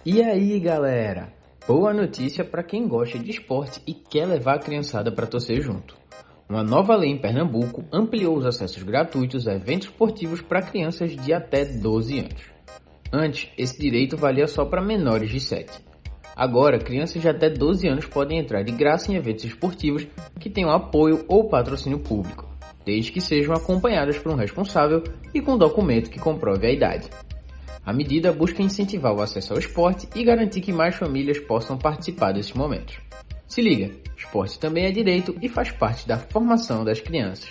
E aí, galera? Boa notícia para quem gosta de esporte e quer levar a criançada para torcer junto. Uma nova lei em Pernambuco ampliou os acessos gratuitos a eventos esportivos para crianças de até 12 anos. Antes, esse direito valia só para menores de 7. Agora, crianças de até 12 anos podem entrar de graça em eventos esportivos que tenham apoio ou patrocínio público, desde que sejam acompanhadas por um responsável e com um documento que comprove a idade. A medida busca incentivar o acesso ao esporte e garantir que mais famílias possam participar desses momentos. Se liga, esporte também é direito e faz parte da formação das crianças.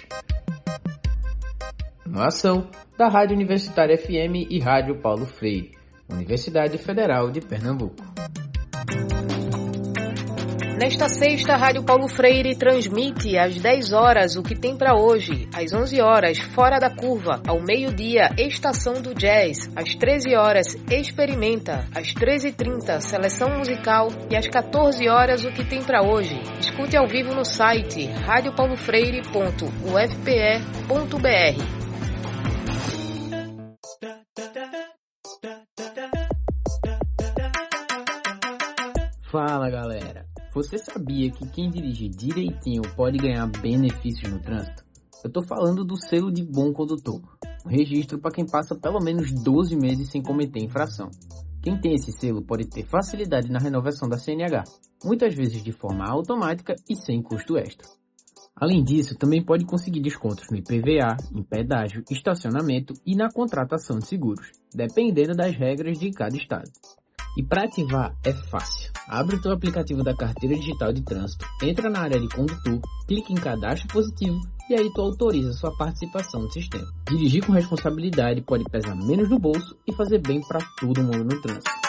Uma ação da Rádio Universitária FM e Rádio Paulo Freire, Universidade Federal de Pernambuco. Nesta sexta, a Rádio Paulo Freire transmite às 10 horas o que tem para hoje, às 11 horas, Fora da Curva, ao meio-dia, Estação do Jazz, às 13 horas, Experimenta, às 13h30, Seleção Musical e às 14 horas o que tem para hoje. Escute ao vivo no site radiopaulofreire.ufpe.br. Fala, galera! Você sabia que quem dirigir direitinho pode ganhar benefícios no trânsito? Eu tô falando do selo de bom condutor, um registro para quem passa pelo menos 12 meses sem cometer infração. Quem tem esse selo pode ter facilidade na renovação da CNH, muitas vezes de forma automática e sem custo extra. Além disso, também pode conseguir descontos no IPVA, em pedágio, estacionamento e na contratação de seguros, dependendo das regras de cada estado. E para ativar é fácil. Abre o teu aplicativo da carteira digital de trânsito, entra na área de condutor, clica em cadastro positivo e aí tu autoriza sua participação no sistema. Dirigir com responsabilidade pode pesar menos no bolso e fazer bem para todo mundo no trânsito.